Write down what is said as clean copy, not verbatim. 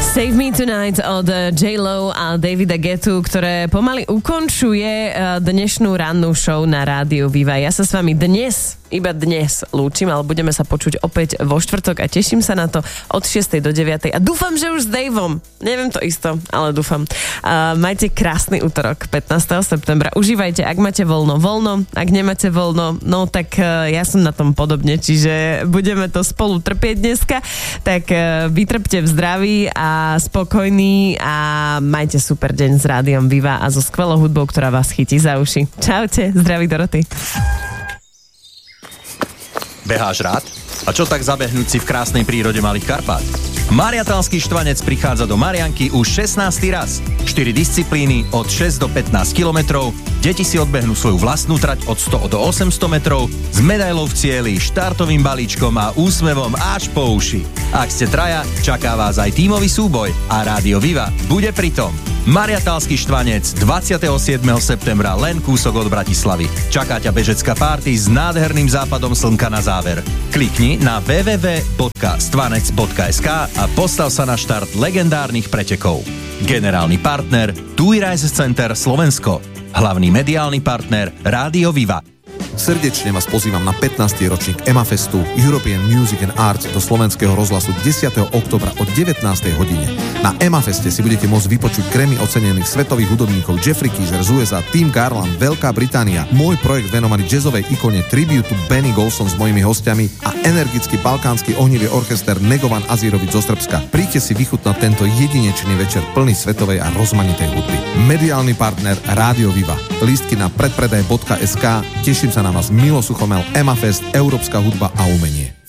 Save Me Tonight od J.Lo a Davida Guettu, ktoré pomaly ukončuje dnešnú rannú show na rádiu Viva. Ja sa s vami iba dnes lúčim, ale budeme sa počuť opäť vo štvrtok a teším sa na to od 6. do 9. A dúfam, že už s Davom. Neviem to isto, ale dúfam. Majte krásny útorok, 15. septembra. Užívajte, ak máte voľno, ak nemáte voľno, no tak ja som na tom podobne, čiže budeme to spolu trpieť dneska. Tak vytrpte v zdraví a spokojní a majte super deň s rádiom Viva a so skvelou hudbou, ktorá vás chytí za uši. Čaute, zdraví Doroty. Beháš rád? A čo tak zabehnúť si v krásnej prírode Malých Karpát? Mariatalský štvanec prichádza do Marianky už 16. raz. 4 disciplíny od 6 do 15 kilometrov, deti si odbehnú svoju vlastnú trať od 100 do 800 metrov s medailou v cieli, štartovým balíčkom a úsmevom až po uši. Ak ste traja, čaká vás aj tímový súboj a Rádio Viva bude pri tom. Mariatalský štvanec 27. septembra len kúsok od Bratislavy. Čaká ťa bežecká party s nádherným západom slnka na záver. Klikni na www.stvanec.sk a postav sa na štart legendárnych pretekov. Generálny partner TUI Rise Center Slovensko. Hlavný mediálny partner Rádio Viva. Srdečne vás pozývam na 15. ročník EMAFestu European Music and Arts do slovenského rozhlasu 10. októbra o 19. hodine. Na EMAFeste si budete môcť vypočuť Grammy ocenených svetových hudobníkov Jeffrey Keezer z USA, Tim Garland, Veľká Británia, môj projekt venovaný jazzovej ikone Tribute to Benny Golson s mojimi hostiami a energický balkánsky ohnivý orchester Negovan Azirovic zo Srbska. Príďte si vychutnať tento jedinečný večer plný svetovej a rozmanitej hudby. Mediálny partner Rádio Viva. Lístky na predpredaj.sk. Teším sa na vás. Milo Suchomel, EMAFest, Európska hudba a umenie.